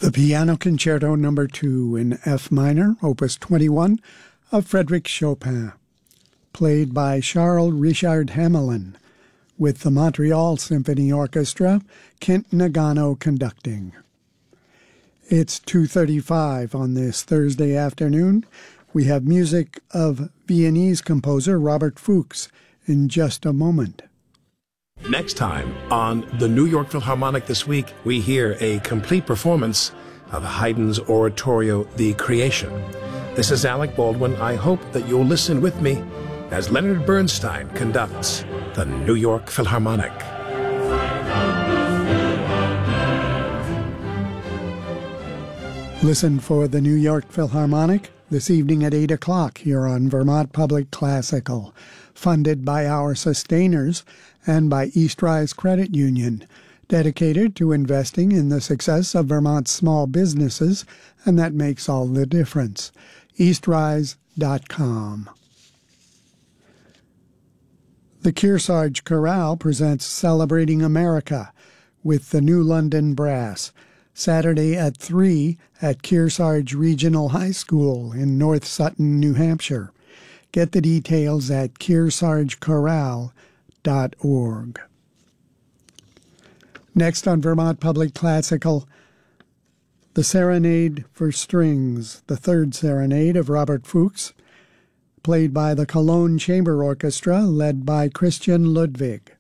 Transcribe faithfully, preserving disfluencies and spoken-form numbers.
The Piano Concerto Number two in F minor, Opus twenty-one, of Frédéric Chopin, played by Charles Richard Hamelin, with the Montreal Symphony Orchestra, Kent Nagano conducting. It's two thirty-five on this Thursday afternoon. We have music of Viennese composer Robert Fuchs in just a moment. Next time on the New York Philharmonic This Week, we hear a complete performance of Haydn's oratorio, The Creation. This is Alec Baldwin. I hope that you'll listen with me as Leonard Bernstein conducts the New York Philharmonic. Listen for the New York Philharmonic this evening at eight o'clock here on Vermont Public Classical, funded by our sustainers and by East Rise Credit Union, dedicated to investing in the success of Vermont's small businesses, and that makes all the difference. east rise dot com. The Kearsarge Chorale presents Celebrating America with the New London Brass, Saturday at three at Kearsarge Regional High School in North Sutton, New Hampshire. Get the details at kearsarge chorale dot org. Next on Vermont Public Classical, the Serenade for Strings, the third serenade of Robert Fuchs, played by the Cologne Chamber Orchestra, led by Christian Ludwig.